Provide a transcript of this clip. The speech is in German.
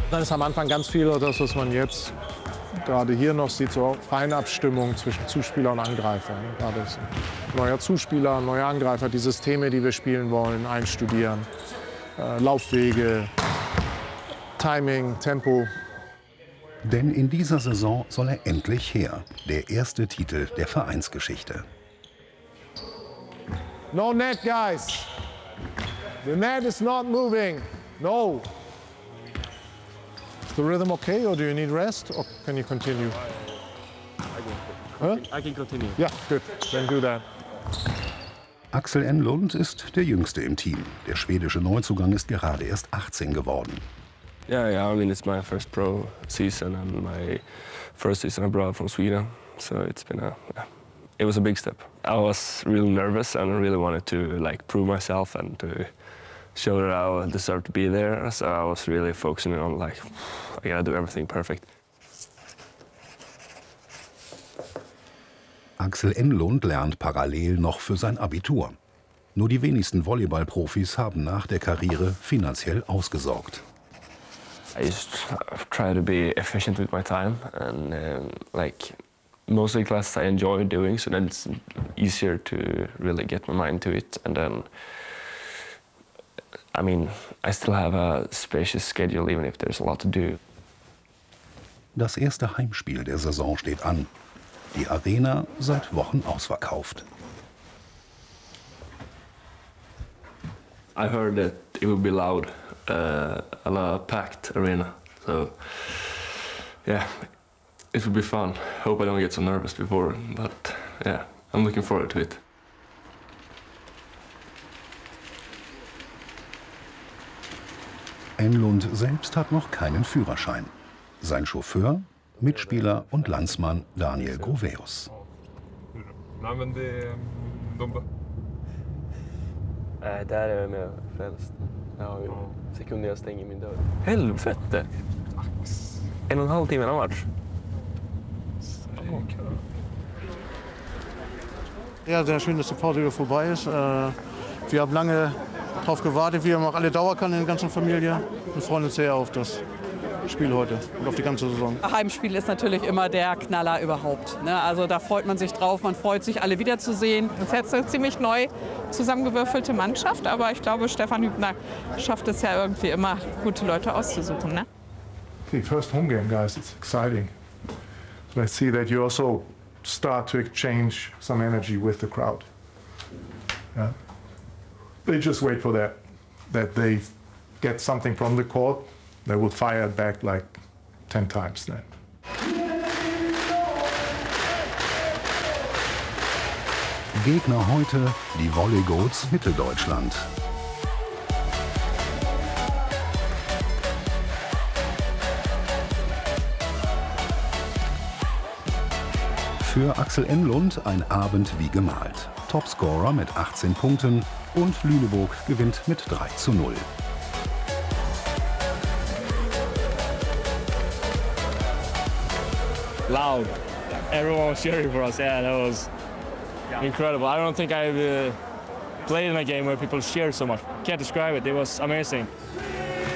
Dann ist am Anfang ganz viel das, was man jetzt gerade hier noch sieht, so Feinabstimmung zwischen Zuspieler und Angreifer. Gerade ist ein neuer Zuspieler, ein neuer Angreifer, die Systeme, die wir spielen wollen, einstudieren. Laufwege, Timing, Tempo. Denn in dieser Saison soll er endlich her. Der erste Titel der Vereinsgeschichte. No net, guys. The net is not moving. No. Is the rhythm okay, or do you need rest, or can you continue? I can continue. Yeah, good. Then do that. Axel Enlund ist der Jüngste im Team. Der schwedische Neuzugang ist gerade erst 18 geworden. Yeah, I mean, it's my first pro season and my first season abroad from Sweden. So it was a big step. I was really nervous and I really wanted to prove myself and to show that I deserved to be there. So I was really focusing on I gotta do everything perfect. Axel Enlund lernt parallel noch für sein Abitur. Nur die wenigsten Volleyballprofis haben nach der Karriere finanziell ausgesorgt. I just try to be efficient with my time and most of the classes I enjoy doing, so then it's easier to really get my mind to it. And then, I mean, I still have a spacious schedule even if there's a lot to do. Das erste Heimspiel der Saison steht an. Die Arena seit Wochen ausverkauft. I heard that it would be loud. A packed arena, so yeah, it will be fun. Hope I don't get so nervous before, but yeah, I'm looking forward to it. Enlund selbst hat noch keinen Führerschein. Sein Chauffeur, Mitspieler und Landsmann Daniel Groveus. Där är jag med frälst. Jag har ju sekunder jag stänger min dörr. Helvete! 1,5 timme en match. Ja, sehr schön, dass die Pause wieder vorbei ist. Wir haben lange darauf gewartet. Wir haben auch alle Dauerkarten in der ganzen Familie und freuen uns sehr auf das Spiel heute und auf die ganze Saison. Heimspiel ist natürlich immer der Knaller überhaupt. Ne? Also da freut man sich drauf, man freut sich, alle wiederzusehen. Es ist jetzt eine ziemlich neu zusammengewürfelte Mannschaft, aber ich glaube, Stefan Hübner schafft es ja irgendwie immer, gute Leute auszusuchen. Ne? Okay, first home game, guys. It's exciting. So let's see that you also start to exchange some energy with the crowd. Yeah. They just wait for that they get something from the court. They will fire it back 10 times then. Gegner heute die Volleygoats Mitteldeutschland. Für Axel Enlund ein Abend wie gemalt. Topscorer mit 18 Punkten und Lüneburg gewinnt mit 3:0. Loud. Everyone was cheering for us. Yeah, that was incredible. I don't think I've played in a game where people cheer so much. Can't describe it. It was amazing.